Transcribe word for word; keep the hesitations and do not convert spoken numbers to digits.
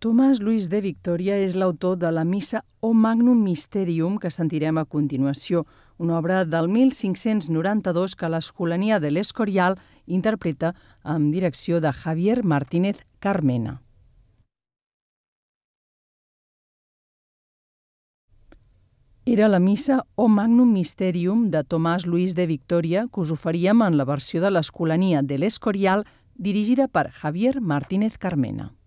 Tomàs Lluís de Victòria és l'autor de la missa O Magnum Mysterium que sentirem a continuació, una obra del mil cinc-cents noranta-dos que l'Escolania de l'Escorial interpreta amb direcció de Javier Martínez Carmena. Era la missa O Magnum Mysterium de Tomàs Lluís de Victòria que us oferíem en la versió de l'Escolania de l'Escorial dirigida per Javier Martínez Carmena.